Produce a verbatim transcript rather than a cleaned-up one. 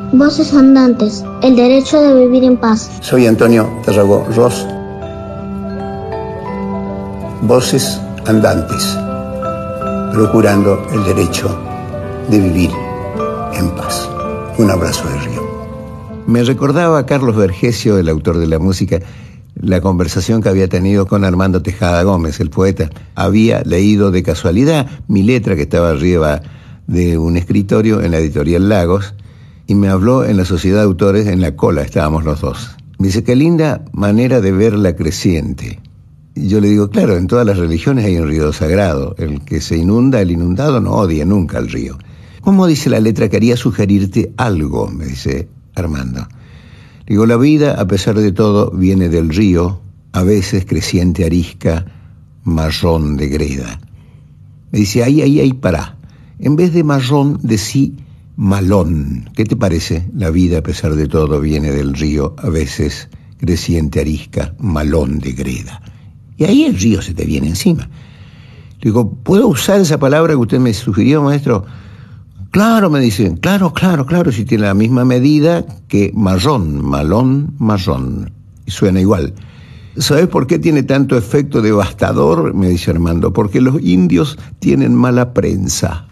Voces andantes, el derecho de vivir en paz. Soy Antonio Tarragó Ros. Voces andantes, procurando el derecho de vivir en paz. Un abrazo de Río. Me recordaba a Carlos Vergesio, el autor de la música, la conversación que había tenido con Armando Tejada Gómez, el poeta. Había leído de casualidad mi letra que estaba arriba de un escritorio en la editorial Lagos, y me habló en la Sociedad de Autores, en la cola estábamos los dos. Me dice, qué linda manera de ver la creciente. Y yo le digo, claro, en todas las religiones hay un río sagrado. El que se inunda, el inundado no odia nunca al río. ¿Cómo dice la letra? Quería sugerirte algo, me dice Armando. Digo, la vida, a pesar de todo, viene del río, a veces creciente arisca, marrón de greda. Me dice, ahí, ahí, ahí, pará. En vez de marrón, decí malón. ¿Qué te parece? La vida, a pesar de todo, viene del río, a veces creciente arisca, malón de greda. Y ahí el río se te viene encima. Digo, ¿puedo usar esa palabra que usted me sugirió, maestro? Claro, me dicen, claro, claro, claro, si tiene la misma medida que marrón, malón, marrón. Y suena igual. ¿Sabes por qué tiene tanto efecto devastador? Me dice Armando. Porque los indios tienen mala prensa.